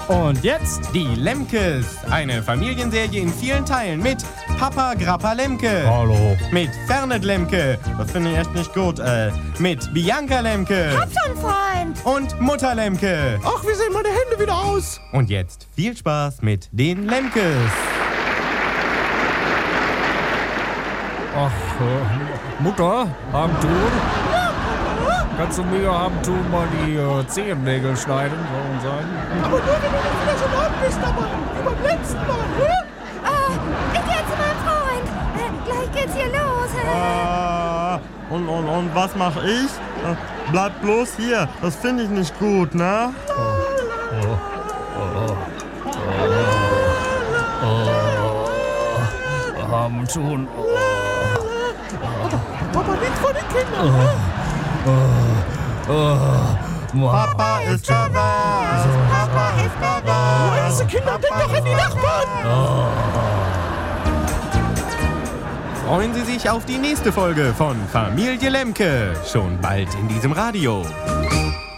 Und jetzt die Lemkes. Eine Familienserie in vielen Teilen mit Papa Grappa Lemke. Hallo. Mit Fernet Lemke. Das finde ich echt nicht gut. Mit Bianca Lemke. Hab schon, Freund. Und Mutter Lemke. Ach, wie sehen meine Hände wieder aus? Und jetzt viel Spaß mit den Lemkes. Ach, Mutter, Abendtour? Kannst du mir Abendtour mal die Zehennägel schneiden, warum sagen? Aber nur, wenn du nicht wieder so laut bist, aber wie beim letzten Mal, ne? Ich geh zu meinem Freund. Gleich geht's hier los. Und was mach ich? Bleib bloß hier, das finde ich nicht gut, ne? Abendtour. Papa, nichts von den Kindern, ne? Papa ist pervers! Papa ist pervers! Diese Kinder, denk doch an die Nachbarn! Freuen Sie sich auf die nächste Folge von Familie Lemke. Schon bald in diesem Radio.